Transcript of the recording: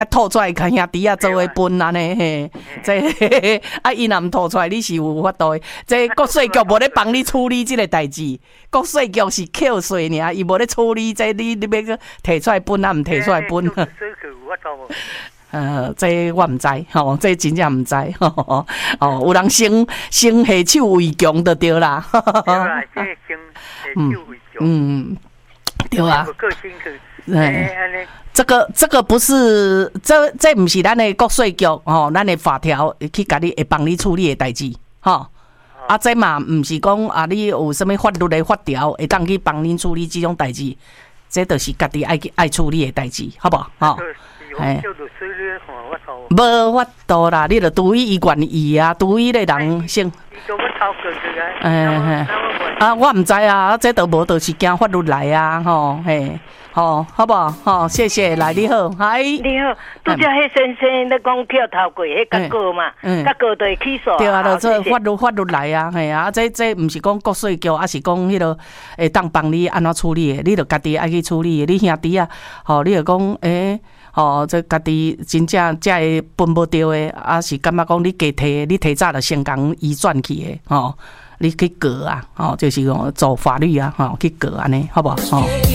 吐出来，看兄弟啊做伙分安尼嘿，这啊伊若毋吐出来，你是有法度的。这国税局无咧帮你处理即个代志，国税局是扣税尔，伊无咧处理这你要个摕出来分啊，毋摕出来分。这我毋知，吼，这真正毋知，吼，哦，有人先下手为强就对啦， 对啦，这先下手为强， 对啊， 个性去， 这个不是，这不是咱的国税局吼，咱的法条去甲你会帮你处理的代志，吼。啊，这嘛唔是讲啊，你有什么法律的法条会当去帮恁处理这种代志，这就是家己爱处理的代志，好不好？吼。哎，无法度啦，你著除以伊愿意啊，除以个人先。我毋知啊，这都无，就是惊法律来啊，吼，嘿，吼，好不好？吼，谢谢，来你好，嗨， 你好，拄则迄先生咧讲跳头过，迄甲告嘛，甲告就会起诉。 对啊，就做法律来啊，嘿啊，这毋是讲国税局，啊是讲迄个会当帮你安怎处理的，你著家己爱去处理的，你兄弟啊，吼，你著讲吼，这家己真正才会分无着的，啊是感觉讲你加提，你提早就先讲移转去的，吼，你去告啊，吼，就是讲做法律啊，吼，去告安尼，好不好？吼。